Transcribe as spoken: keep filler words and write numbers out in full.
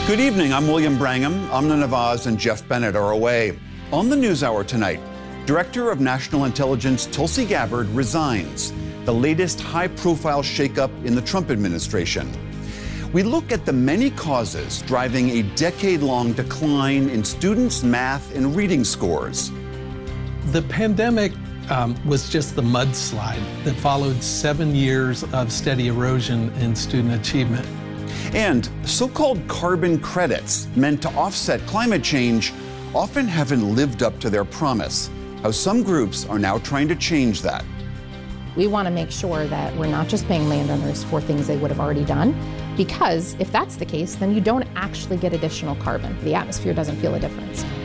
Good evening, I'm William Brangham. Amna Nawaz and Jeff Bennett are away. On the NewsHour tonight, Director of National Intelligence Tulsi Gabbard resigns, the latest high-profile shakeup in the Trump administration. We look at the many causes driving a decade-long decline in students' math and reading scores. The pandemic um, was just the mudslide that followed seven years of steady erosion in student achievement. And so-called carbon credits meant to offset climate change often haven't lived up to their promise. How some groups are now trying to change that. We want to make sure that we're not just paying landowners for things they would have already done, because if that's the case, then you don't actually get additional carbon. The atmosphere doesn't feel a difference.